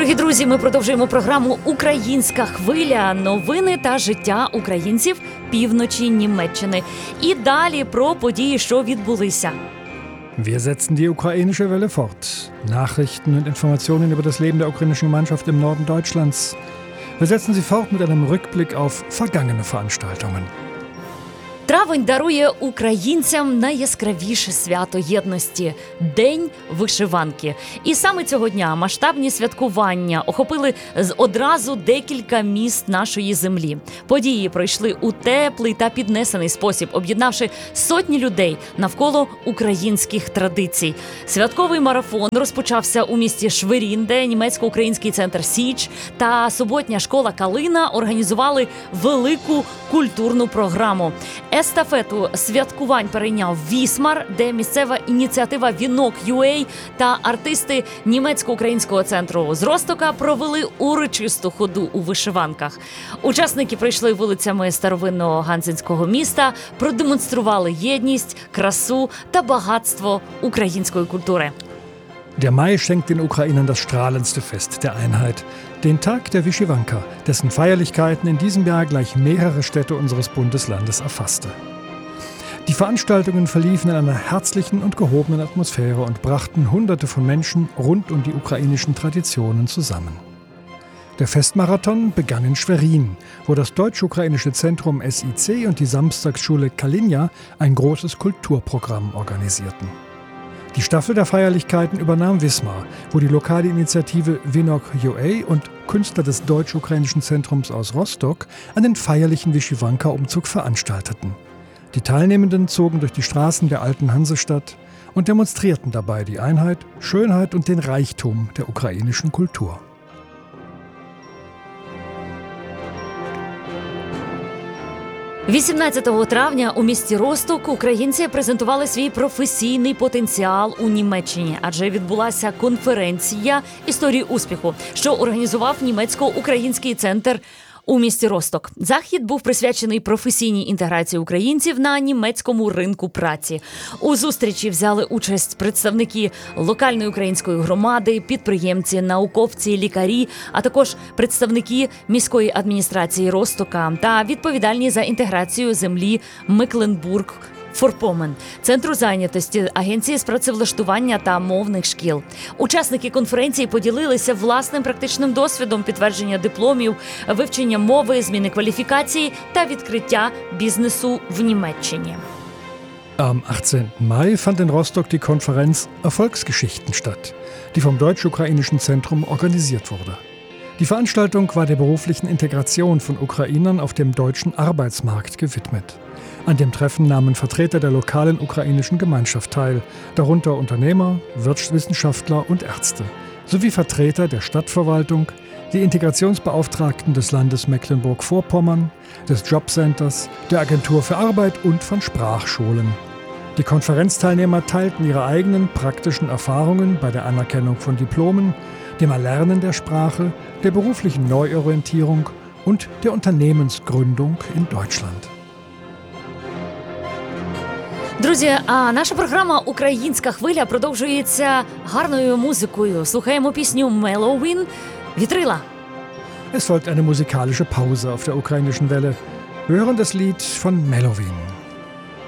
Дорогі друзі, ми продовжуємо програму «Українська хвиля». Новини та життя українців півночі Німеччини. І далі про події, що відбулися. Wir setzen die ukrainische Welle fort. Nachrichten und Informationen über das Leben der ukrainischen Gemeinschaft im Norden Deutschlands. Wir setzen sie fort mit einem Rückblick auf vergangene Veranstaltungen. Травень дарує українцям найяскравіше свято єдності – День вишиванки. І саме цього дня масштабні святкування охопили одразу декілька міст нашої землі. Події пройшли у теплий та піднесений спосіб, об'єднавши сотні людей навколо українських традицій. Святковий марафон розпочався у місті Шверін, де німецько-український центр «Січ» та суботня школа «Калина» організували велику культурну програму. Естафету святкувань перейняв Вісмар, де місцева ініціатива «Вінок.UA» та артисти німецько-українського центру з Ростока провели урочисту ходу у вишиванках. Учасники прийшли вулицями старовинного ганзенського міста, продемонстрували єдність, красу та багатство української культури. Der Mai schenkt den Ukrainern das strahlendste Fest der Einheit, den Tag der Wyszywanka, dessen Feierlichkeiten in diesem Jahr gleich mehrere Städte unseres Bundeslandes erfasste. Die Veranstaltungen verliefen in einer herzlichen und gehobenen Atmosphäre und brachten Hunderte von Menschen rund um die ukrainischen Traditionen zusammen. Der Festmarathon begann in Schwerin, wo das deutsch-ukrainische Zentrum SIC und die Samstagsschule Kalinja ein großes Kulturprogramm organisierten. Die Staffel der Feierlichkeiten übernahm Wismar, wo die lokale Initiative Wynok.UA und Künstler des deutsch-ukrainischen Zentrums aus Rostock einen feierlichen Wyszywanka-Umzug veranstalteten. Die Teilnehmenden zogen durch die Straßen der alten Hansestadt und demonstrierten dabei die Einheit, Schönheit und den Reichtum der ukrainischen Kultur. – 18 травня у місті Росток українці презентували свій професійний потенціал у Німеччині, адже відбулася конференція «Історії успіху», що організував німецько-український центр у місті Росток. Захід був присвячений професійній інтеграції українців на німецькому ринку праці. У зустрічі взяли участь представники локальної української громади, підприємці, науковці, лікарі, а також представники міської адміністрації Ростока та відповідальні за інтеграцію землі Мекленбург, Форпомен, Центру зайнятості, Агенції з працевлаштування та мовних шкіл. Учасники конференції поділилися власним практичним досвідом підтвердження дипломів, вивчення мови, зміни кваліфікації та відкриття бізнесу в Німеччині. Am 18. Mai fand in Rostock die Konferenz Erfolgsgeschichten statt, die vom deutsch-ukrainischen Zentrum organisiert wurde. Die Veranstaltung war der beruflichen Integration von Ukrainern auf dem deutschen Arbeitsmarkt gewidmet. An dem Treffen nahmen Vertreter der lokalen ukrainischen Gemeinschaft teil, darunter Unternehmer, Wirtschaftswissenschaftler und Ärzte, sowie Vertreter der Stadtverwaltung, die Integrationsbeauftragten des Landes Mecklenburg-Vorpommern, des Jobcenters, der Agentur für Arbeit und von Sprachschulen. Die Konferenzteilnehmer teilten ihre eigenen praktischen Erfahrungen bei der Anerkennung von Diplomen, dem Erlernen der Sprache, der beruflichen Neuorientierung und der Unternehmensgründung in Deutschland. Друзі, а наша програма «Українська хвиля» продовжується гарною музикою. Слухаємо пісню «Mellowin» «Вітрила». Es folgt eine musikalische Pause auf der ukrainischen Welle. Wir hören das Lied von Mellowin.